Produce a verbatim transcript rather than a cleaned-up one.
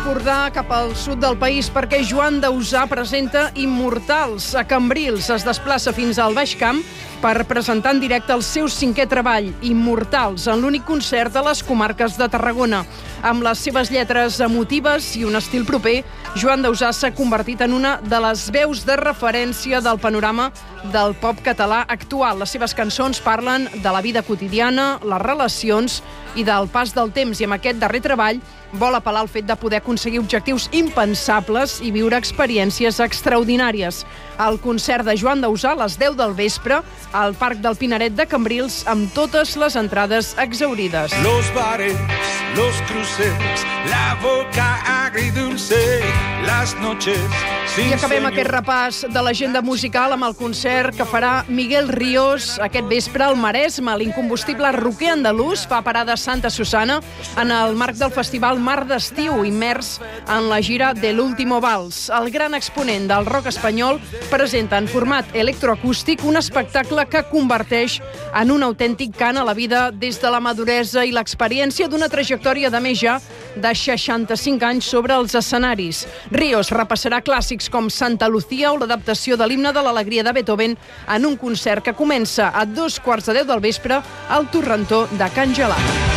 recordar cap al sud del país perquè Joan Dausà presenta Immortals. A Cambrils es desplaça fins al Baix Camp per presentar en directe el seu cinquè treball, Immortals, en l'únic concert de les comarques de Tarragona. Amb les seves lletres emotives i un estil proper, Joan Dausà s'ha convertit en una de les veus de referència del panorama del pop català actual. Les seves cançons parlen de la vida quotidiana, les relacions i del pas del temps. I amb aquest darrer treball vol apel·lar al fet de poder aconseguir objectius impensables i viure experiències extraordinàries. El concert de Joan Dausà a les deu del vespre al Parc del Pinaret de Cambrils amb totes les entrades exhaurides. Los bares, los cruces, la boca agridulce, las noches sin I acabem señor. aquest repàs de l'agenda musical amb el concert que farà Miguel Ríos aquest vespre al Maresme. L'incombustible roquer andalús fa parada a Santa Susana en el marc del festival Mar d'Estiu, immers en la gira de l'Último Vals. El gran exponent del rock espanyol presenta en format electroacústic un espectacle que converteix en un autèntic cant a la vida des de la maduresa i l'experiència d'una trajectòria de més ja de seixanta-cinc anys sobre els escenaris. Ríos repassarà clàssics com Santa Lucía o l'adaptació de l'himne de l'alegria de Beethoven en un concert que comença a dos quarts de deu del vespre al Torrentó de Can Gelat.